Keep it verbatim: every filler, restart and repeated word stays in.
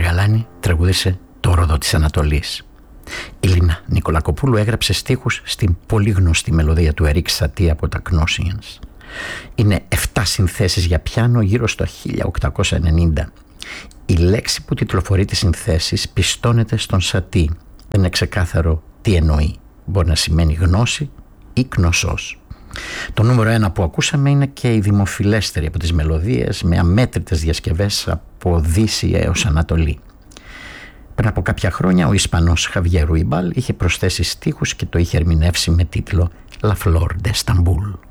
Γαλάνη τραγούδισε το Ρόδο της Ανατολής. Η Λίνα Νικολακοπούλου έγραψε στίχους στην πολύ γνωστή μελωδία του Ερίκ Σατή από τα Knosians. Είναι εφτά συνθέσεις για πιάνο γύρω στο χίλια οκτακόσια ενενήντα. Η λέξη που τιτλοφορεί τις συνθέσεις πιστώνεται στον Σατή. Δεν είναι ξεκάθαρο τι εννοεί. Μπορεί να σημαίνει γνώση ή γνωσός. Το νούμερο ένα που ακούσαμε είναι και η δημοφιλέστερη από τις μελωδίες, με αμέτρητες διασκευές από Δύση έως Ανατολή. Πριν από κάποια χρόνια ο Ισπανός Χαβιέ Ρουιμπάλ είχε προσθέσει στίχους και το είχε ερμηνεύσει με τίτλο «La Flor de Estambul».